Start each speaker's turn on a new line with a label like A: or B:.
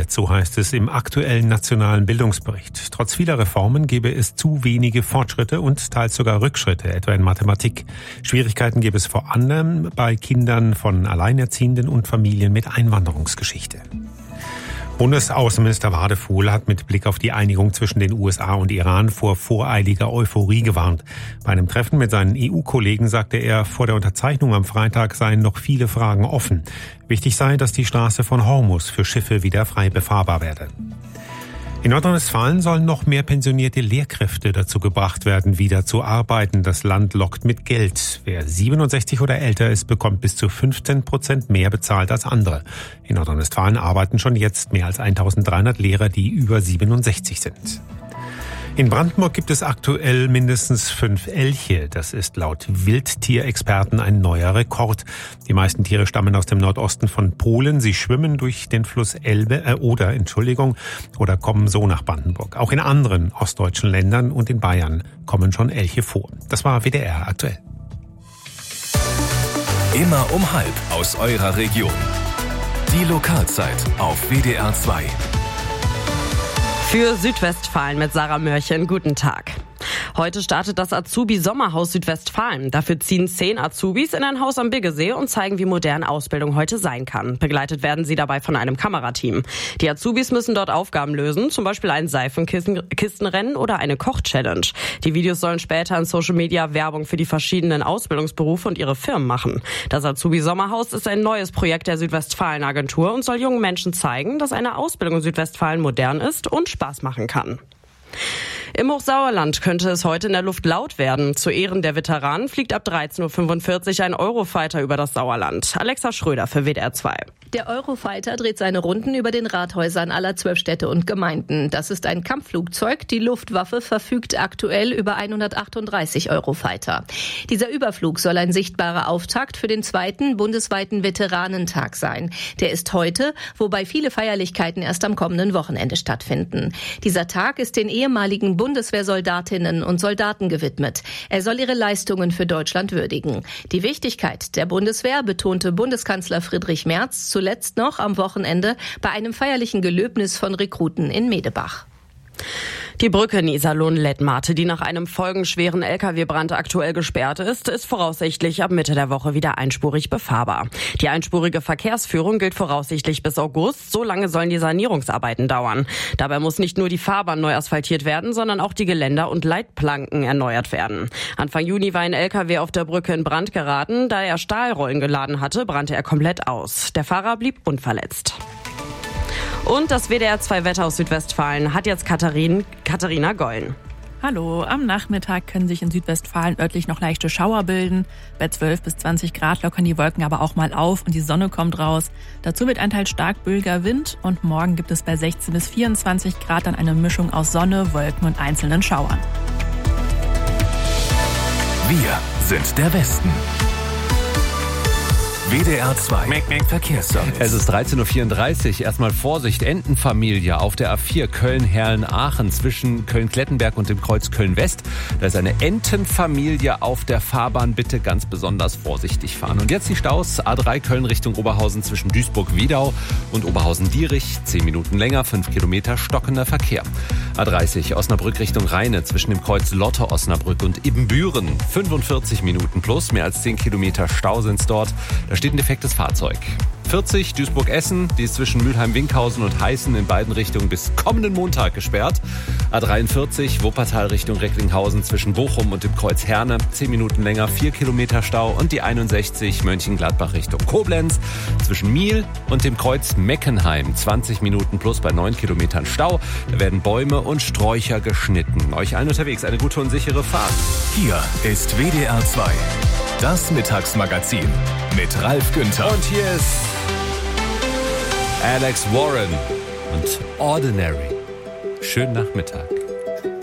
A: Gesetz, so heißt es im aktuellen nationalen Bildungsbericht. Trotz vieler Reformen gebe es zu wenige Fortschritte und teils sogar Rückschritte, etwa in Mathematik. Schwierigkeiten gäbe es vor allem bei Kindern von Alleinerziehenden und Familien mit Einwanderungsgeschichte. Bundesaußenminister Wadefuhl hat mit Blick auf die Einigung zwischen den USA und Iran vor voreiliger Euphorie gewarnt. Bei einem Treffen mit seinen EU-Kollegen sagte er, vor der Unterzeichnung am Freitag seien noch viele Fragen offen. Wichtig sei, dass die Straße von Hormuz für Schiffe wieder frei befahrbar werde. In Nordrhein-Westfalen sollen noch mehr pensionierte Lehrkräfte dazu gebracht werden, wieder zu arbeiten. Das Land lockt mit Geld. Wer 67 oder älter ist, bekommt bis zu 15% mehr bezahlt als andere. In Nordrhein-Westfalen arbeiten schon jetzt mehr als 1300 Lehrer, die über 67 sind. In Brandenburg gibt es aktuell mindestens 5 Elche. Das ist laut Wildtierexperten ein neuer Rekord. Die meisten Tiere stammen aus dem Nordosten von Polen. Sie schwimmen durch den Fluss oder kommen so nach Brandenburg. Auch in anderen ostdeutschen Ländern und in Bayern kommen schon Elche vor. Das war WDR aktuell.
B: Immer um 12:30 aus eurer Region. Die Lokalzeit auf WDR 2.
C: Für Südwestfalen mit Sarah Mörchen, guten Tag. Heute startet das Azubi-Sommerhaus Südwestfalen. Dafür ziehen 10 Azubis in ein Haus am Biggesee und zeigen, wie modern Ausbildung heute sein kann. Begleitet werden sie dabei von einem Kamerateam. Die Azubis müssen dort Aufgaben lösen, zum Beispiel ein Seifenkistenrennen oder eine Koch-Challenge. Die Videos sollen später in Social Media Werbung für die verschiedenen Ausbildungsberufe und ihre Firmen machen. Das Azubi-Sommerhaus ist ein neues Projekt der Südwestfalen-Agentur und soll jungen Menschen zeigen, dass eine Ausbildung in Südwestfalen modern ist und Spaß machen kann. Im Hochsauerland könnte es heute in der Luft laut werden. Zu Ehren der Veteranen fliegt ab 13.45 Uhr ein Eurofighter über das Sauerland. Alexa Schröder für WDR 2.
D: Der Eurofighter dreht seine Runden über den Rathäusern aller 12 Städte und Gemeinden. Das ist ein Kampfflugzeug. Die Luftwaffe verfügt aktuell über 138 Eurofighter. Dieser Überflug soll ein sichtbarer Auftakt für den 2. bundesweiten Veteranentag sein. Der ist heute, wobei viele Feierlichkeiten erst am kommenden Wochenende stattfinden. Dieser Tag ist den ehemaligen Bundeswehrsoldatinnen und Soldaten gewidmet. Er soll ihre Leistungen für Deutschland würdigen. Die Wichtigkeit der Bundeswehr betonte Bundeskanzler Friedrich Merz zuletzt noch am Wochenende bei einem feierlichen Gelöbnis von Rekruten in Medebach.
C: Die Brücke in Iserlohn-Lettmate, die nach einem folgenschweren LKW-Brand aktuell gesperrt ist, ist voraussichtlich ab Mitte der Woche wieder einspurig befahrbar. Die einspurige Verkehrsführung gilt voraussichtlich bis August. So lange sollen die Sanierungsarbeiten dauern. Dabei muss nicht nur die Fahrbahn neu asphaltiert werden, sondern auch die Geländer und Leitplanken erneuert werden. Anfang Juni war ein LKW auf der Brücke in Brand geraten. Da er Stahlrollen geladen hatte, brannte er komplett aus. Der Fahrer blieb unverletzt. Und das WDR 2 Wetter aus Südwestfalen hat jetzt Katharina Gollen.
E: Hallo, am Nachmittag können sich in Südwestfalen örtlich noch leichte Schauer bilden. Bei 12 bis 20 Grad lockern die Wolken aber auch mal auf und die Sonne kommt raus. Dazu wird ein Teil stark böiger Wind und morgen gibt es bei 16 bis 24 Grad dann eine Mischung aus Sonne, Wolken und einzelnen Schauern.
B: Wir sind der Westen. WDR 2 Verkehrsservice.
F: Es ist 13.34 Uhr. Erstmal Vorsicht, Entenfamilie auf der A4 Köln-Herlen-Aachen zwischen Köln-Klettenberg und dem Kreuz Köln-West. Da ist eine Entenfamilie auf der Fahrbahn. Bitte ganz besonders vorsichtig fahren. Und jetzt die Staus. A3 Köln Richtung Oberhausen zwischen Duisburg-Wiedau und Oberhausen-Dierich. 10 Minuten länger, 5 Kilometer stockender Verkehr. A30 Osnabrück Richtung Rheine zwischen dem Kreuz Lotte-Osnabrück und Ibbenbüren. 45 Minuten plus, mehr als 10 Kilometer Stau sind's dort. Da steht ein defektes Fahrzeug. 40 Duisburg-Essen, die ist zwischen Mülheim-Winkhausen und Heißen in beiden Richtungen bis kommenden Montag gesperrt. A43 Wuppertal Richtung Recklinghausen zwischen Bochum und dem Kreuz Herne. 10 Minuten länger, 4 Kilometer Stau. Und die 61 Mönchengladbach Richtung Koblenz zwischen Miel und dem Kreuz Meckenheim. 20 Minuten plus bei 9 Kilometern Stau. Da werden Bäume und Sträucher geschnitten. Euch allen unterwegs eine gute und sichere Fahrt.
B: Hier ist WDR 2. Das Mittagsmagazin mit Ralf Günther.
F: Und hier ist Alex Warren und Ordinary. Schönen Nachmittag.